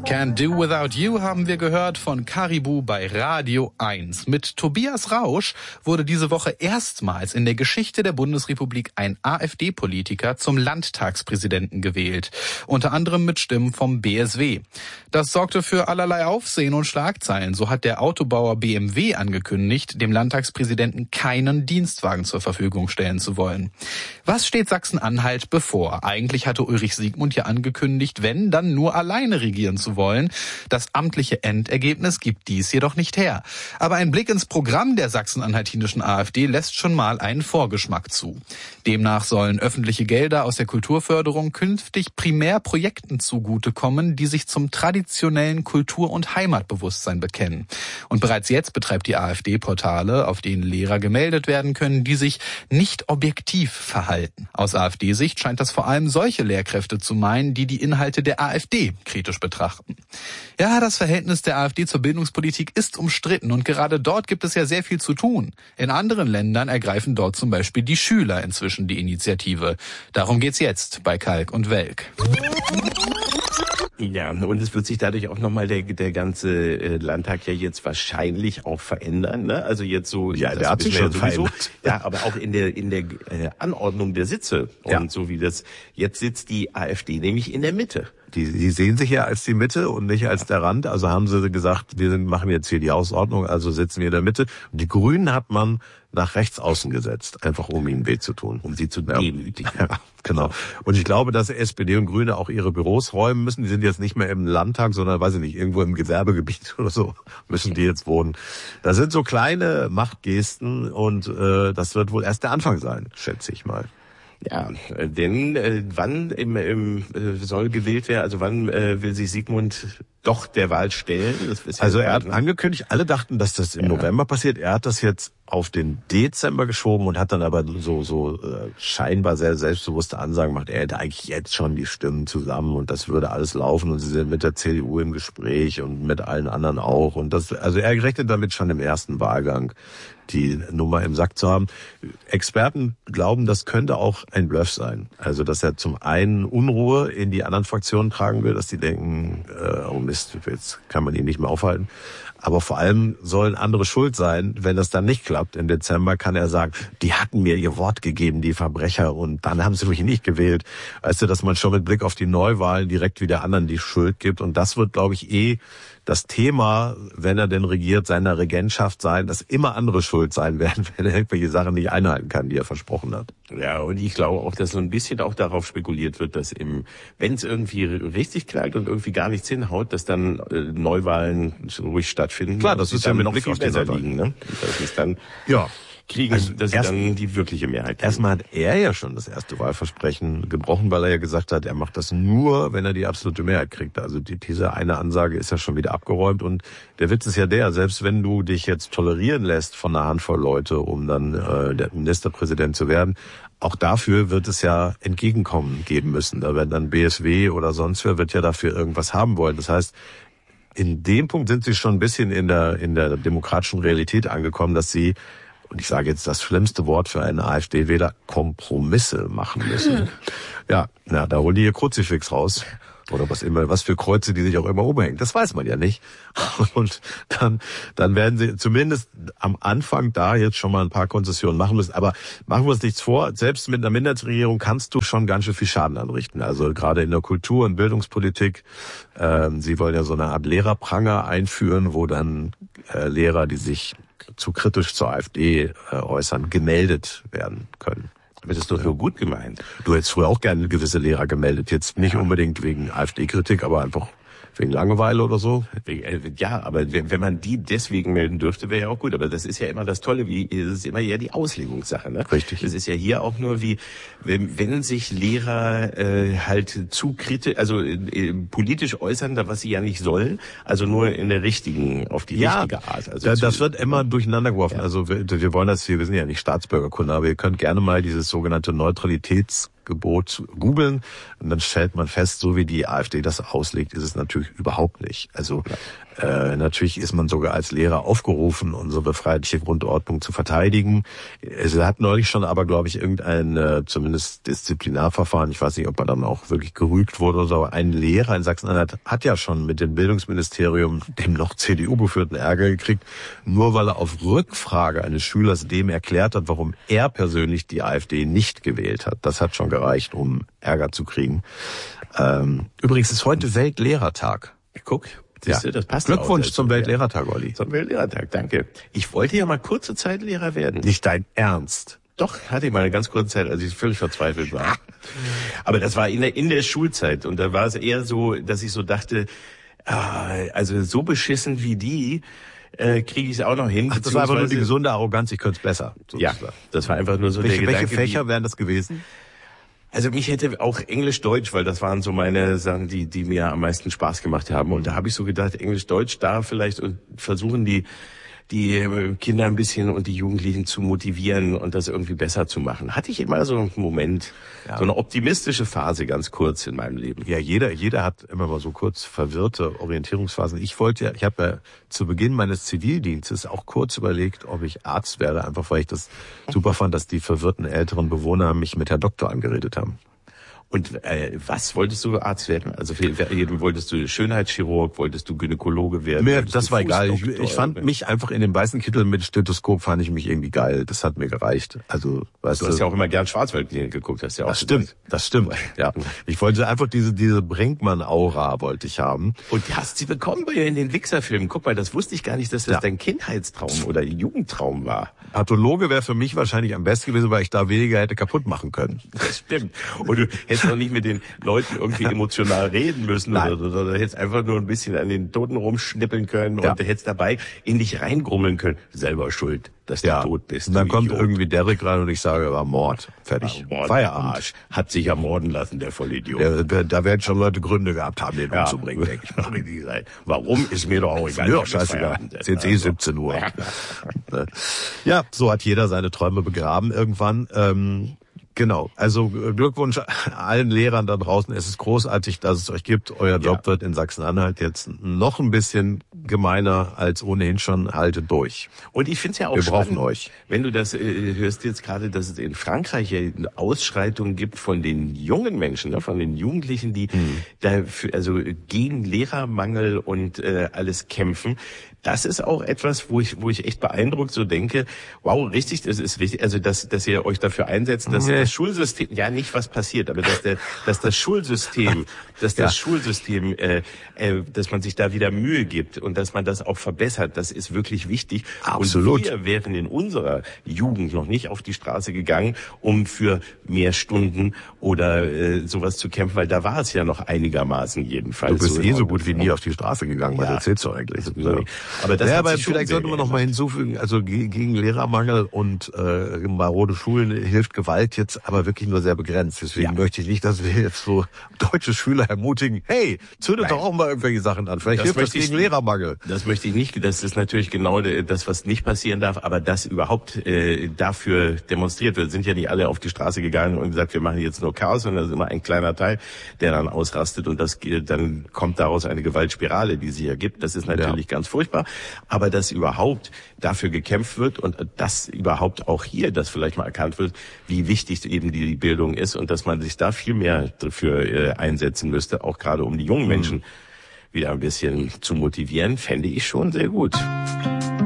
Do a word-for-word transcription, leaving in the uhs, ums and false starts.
Can't Do Without You haben wir gehört von Caribou bei Radio eins. Mit Tobias Rausch wurde diese Woche erstmals in der Geschichte der Bundesrepublik ein AfD-Politiker zum Landtagspräsidenten gewählt. Unter anderem mit Stimmen vom B S W. Das sorgte für allerlei Aufsehen und Schlagzeilen. So hat der Autobauer B M W angekündigt, dem Landtagspräsidenten keinen Dienstwagen zur Verfügung stellen zu wollen. Was steht Sachsen-Anhalt bevor? Eigentlich hatte Ulrich Siegmund ja angekündigt, wenn, dann nur alleine regieren zu wollen. Das amtliche Endergebnis gibt dies jedoch nicht her. Aber ein Blick ins Programm der sachsen-anhaltinischen AfD lässt schon mal einen Vorgeschmack zu. Demnach sollen öffentliche Gelder aus der Kulturförderung künftig primär Projekten zugutekommen, die sich zum traditionellen Kultur- und Heimatbewusstsein bekennen. Und bereits jetzt betreibt die AfD Portale, auf denen Lehrer gemeldet werden können, die sich nicht objektiv verhalten. Aus AfD-Sicht scheint das vor allem solche Lehrkräfte zu meinen, die die Inhalte der AfD kritisch betrachten. Ja, das Verhältnis der AfD zur Bildungspolitik ist umstritten und gerade dort gibt es ja sehr viel zu tun. In anderen Ländern ergreifen dort zum Beispiel die Schüler inzwischen die Initiative. Darum geht's jetzt bei Kalk und Welk. Ja, und es wird sich dadurch auch nochmal der, der ganze äh, Landtag ja jetzt wahrscheinlich auch verändern, ne? Also jetzt so. Ja, der hat sich schon ja verändert. Ja, aber auch in der, in der äh, Anordnung der Sitze. Und ja. So wie das, jetzt sitzt die AfD nämlich in der Mitte. Die, die sehen sich ja als die Mitte und nicht als der Rand. Also haben sie gesagt, wir machen jetzt hier die Ausordnung, also sitzen wir in der Mitte. Und die Grünen hat man nach rechts außen gesetzt, einfach um ihnen weh zu tun. Um sie zu demütigen. Ja, genau. Und ich glaube, dass S P D und Grüne auch ihre Büros räumen müssen. Die sind jetzt nicht mehr im Landtag, sondern, weiß ich nicht, irgendwo im Gewerbegebiet oder so müssen die jetzt wohnen. Das sind so kleine Machtgesten und äh, das wird wohl erst der Anfang sein, schätze ich mal. Ja, denn äh, wann im, im, äh, soll gewählt werden, also wann äh, will sich Siegmund doch der Wahl stellen? Das ist ja also er hat angekündigt, alle dachten, dass das im ja. November passiert. Er hat das jetzt auf den Dezember geschoben und hat dann aber so so äh, scheinbar sehr selbstbewusste Ansagen gemacht. Er hätte eigentlich jetzt schon die Stimmen zusammen und das würde alles laufen und sie sind mit der C D U im Gespräch und mit allen anderen auch. Und das, also er rechnet damit schon im ersten Wahlgang die Nummer im Sack zu haben. Experten glauben, das könnte auch ein Bluff sein. Also, dass er zum einen Unruhe in die anderen Fraktionen tragen will, dass die denken, äh, oh Mist, jetzt kann man ihn nicht mehr aufhalten. Aber vor allem sollen andere schuld sein, wenn das dann nicht klappt. Im Dezember kann er sagen, die hatten mir ihr Wort gegeben, die Verbrecher, und dann haben sie mich nicht gewählt. Weißt du, dass man schon mit Blick auf die Neuwahlen direkt wieder anderen die Schuld gibt. Und das wird, glaube ich, eh das Thema, wenn er denn regiert, seiner Regentschaft sein, dass immer andere schuld sein werden, wenn er irgendwelche Sachen nicht einhalten kann, die er versprochen hat. Ja, und ich glaube auch, dass so ein bisschen auch darauf spekuliert wird, dass im, wenn es irgendwie richtig knallt und irgendwie gar nichts hinhaut, dass dann äh, Neuwahlen ruhig stattfinden. Klar, das ist ja mit noch Blick viel auf die besser Neuwahlen liegen, ne? Das ist dann ja. kriegen, also dass sie dann die wirkliche Mehrheit kriegen. Erstmal hat er ja schon das erste Wahlversprechen gebrochen, weil er ja gesagt hat, er macht das nur, wenn er die absolute Mehrheit kriegt. Also die, diese eine Ansage ist ja schon wieder abgeräumt. Und der Witz ist ja der, selbst wenn du dich jetzt tolerieren lässt von einer Handvoll Leute, um dann äh, der Ministerpräsident zu werden, auch dafür wird es ja Entgegenkommen geben müssen. Da wird dann B S W oder sonst wer wird ja dafür irgendwas haben wollen. Das heißt, in dem Punkt sind sie schon ein bisschen in der, in der demokratischen Realität angekommen, dass sie, und ich sage jetzt das schlimmste Wort für einen AfD-Wähler, Kompromisse machen müssen. Hm. Ja, na, da holen die ihr Kruzifix raus. Oder was immer, was für Kreuze die sich auch immer umhängen. Das weiß man ja nicht. Und dann, dann werden sie zumindest am Anfang da jetzt schon mal ein paar Konzessionen machen müssen. Aber machen wir uns nichts vor. Selbst mit einer Minderheitsregierung kannst du schon ganz schön viel Schaden anrichten. Also gerade in der Kultur- und Bildungspolitik. Ähm, sie wollen ja so eine Art Lehrerpranger einführen, wo dann äh, Lehrer, die sich zu kritisch zur AfD äh, äußern, gemeldet werden können. Aber das ist doch nur gut gemeint. Du hättest früher auch gerne gewisse Lehrer gemeldet. Jetzt nicht ja. unbedingt wegen AfD-Kritik, aber einfach wegen Langeweile oder so? Ja, aber wenn man die deswegen melden dürfte, wäre ja auch gut. Aber das ist ja immer das Tolle, wie es ist immer ja die Auslegungssache, ne? Richtig. Das ist ja hier auch nur wie, wenn, wenn sich Lehrer äh, halt zu kritisch, also äh, politisch äußern, da was sie ja nicht sollen, also nur in der richtigen, auf die ja, richtige Art. Also da, das wird immer durcheinander geworfen. Ja. Also wir, wir wollen das hier, wir sind ja nicht Staatsbürgerkunde, aber ihr könnt gerne mal dieses sogenannte Neutralitäts Gebot zu googeln. Und dann stellt man fest, so wie die AfD das auslegt, ist es natürlich überhaupt nicht. Also äh, natürlich ist man sogar als Lehrer aufgerufen, unsere freiheitliche Grundordnung zu verteidigen. Es hat neulich schon aber, glaube ich, irgendein äh, zumindest Disziplinarverfahren, ich weiß nicht, ob er dann auch wirklich gerügt wurde oder so, ein Lehrer in Sachsen-Anhalt hat ja schon mit dem Bildungsministerium, dem noch C D U geführten, Ärger gekriegt, nur weil er auf Rückfrage eines Schülers dem erklärt hat, warum er persönlich die AfD nicht gewählt hat. Das hat schon gereicht, um Ärger zu kriegen. Ähm, übrigens ist heute Weltlehrertag. Guck. Ja. Du, das passt Glückwunsch auch, zum Weltlehrertag, Olli. Zum Weltlehrertag, danke. Ich wollte ja mal kurze Zeit Lehrer werden. Nicht dein Ernst. Doch, hatte ich mal eine ganz kurze Zeit, als ich völlig verzweifelt war. Aber das war in der, in der Schulzeit. Und da war es eher so, dass ich so dachte, ah, also so beschissen wie die, äh, kriege ich es auch noch hin. Ach, das war einfach nur die gesunde Arroganz, ich könnte es besser. Sozusagen. Ja, das war einfach nur so welche, der Gedanke. Welche Fächer wären das gewesen? Also mich hätte auch Englisch, Deutsch, weil das waren so meine Sachen, die die mir am meisten Spaß gemacht haben. Und da habe ich so gedacht, Englisch, Deutsch, da vielleicht und versuchen die die Kinder ein bisschen und die Jugendlichen zu motivieren und das irgendwie besser zu machen. Hatte ich immer so einen Moment, ja. So eine optimistische Phase ganz kurz in meinem Leben. Ja, jeder jeder hat immer mal so kurz verwirrte Orientierungsphasen. Ich wollte ja, ich habe ja zu Beginn meines Zivildienstes auch kurz überlegt, ob ich Arzt werde, einfach weil ich das super fand, dass die verwirrten älteren Bewohner mich mit Herr Doktor angeredet haben. Und äh, was wolltest du Arzt werden? Also wolltest du Schönheitschirurg, wolltest du Gynäkologe werden? Mir, das war egal. Ich, ich fand mich einfach in dem weißen Kittel mit Stethoskop fand ich mich irgendwie geil. Das hat mir gereicht. Also, weißt du, du hast ja auch immer gern Schwarzwaldklinik geguckt, hast ja auch. Das stimmt, das stimmt. Ja, ich wollte einfach diese diese Brinkmann-Aura wollte ich haben. Und du hast sie bekommen bei in den Wichser-Filmen. Guck mal, das wusste ich gar nicht, dass das ja. dein Kindheitstraum oder Jugendtraum war. Pathologe wäre für mich wahrscheinlich am besten gewesen, weil ich da weniger hätte kaputt machen können. Das stimmt. Und du hättest noch nicht mit den Leuten irgendwie emotional reden müssen Nein. oder so, sondern hättest einfach nur ein bisschen an den Toten rumschnippeln können ja. und hättest dabei in dich reingrummeln können. Selber schuld, dass ja. du tot bist. Und dann kommt Idiot. Irgendwie Derek rein und ich sage, war Mord. Fertig. Ja, Mord, Feierabend. Arsch. Hat sich ermorden lassen, der Vollidiot. Ja, da werden schon Leute Gründe gehabt haben, den ja. umzubringen, denke ich. Warum ist mir doch auch egal. Ja, scheißegal. Jetzt ist eh siebzehn Uhr. Ja, so hat jeder seine Träume begraben irgendwann. Ähm, Genau, also Glückwunsch allen Lehrern da draußen. Es ist großartig, dass es euch gibt. Euer Job ja. wird in Sachsen-Anhalt jetzt noch ein bisschen gemeiner als ohnehin schon. Haltet durch. Und ich finde es ja auch Wir spannend, brauchen euch. Wenn du das äh, hörst jetzt gerade, dass es in Frankreich ja eine Ausschreitung gibt von den jungen Menschen, ne, von den Jugendlichen, die hm. dafür, also gegen Lehrermangel und äh, alles kämpfen. Das ist auch etwas, wo ich, wo ich echt beeindruckt so denke, wow, richtig, das ist wichtig, also dass, dass ihr euch dafür einsetzt, dass nee. das Schulsystem, ja nicht was passiert, aber dass der, dass das Schulsystem, dass das ja. Schulsystem, äh, äh, dass man sich da wieder Mühe gibt und dass man das auch verbessert, das ist wirklich wichtig. Absolut. Und wir wären in unserer Jugend noch nicht auf die Straße gegangen, um für mehr Stunden oder äh, sowas zu kämpfen, weil da war es ja noch einigermaßen jedenfalls. Du bist so eh so gut wie nie auf die Straße gegangen, was ja. erzählst du eigentlich? So. Aber das ja, aber vielleicht sollten wir noch mal hinzufügen, also gegen Lehrermangel und äh, marode Schulen hilft Gewalt jetzt aber wirklich nur sehr begrenzt. Deswegen ja. möchte ich nicht, dass wir jetzt so deutsche Schüler ermutigen, hey, zündet Nein. doch auch mal irgendwelche Sachen an. Vielleicht das hilft das gegen ich, Lehrermangel. Das möchte ich nicht. Das ist natürlich genau das, was nicht passieren darf. Aber dass überhaupt äh, dafür demonstriert wird, sind ja nicht alle auf die Straße gegangen und gesagt, wir machen jetzt nur Chaos, sondern das ist immer ein kleiner Teil, der dann ausrastet und das dann kommt daraus eine Gewaltspirale, die sich ergibt. Das ist natürlich ja. ganz furchtbar. Aber dass überhaupt dafür gekämpft wird und dass überhaupt auch hier das vielleicht mal erkannt wird, wie wichtig eben die Bildung ist und dass man sich da viel mehr dafür äh, einsetzen müsste, auch gerade um die jungen Menschen mhm. wieder ein bisschen zu motivieren, fände ich schon sehr gut.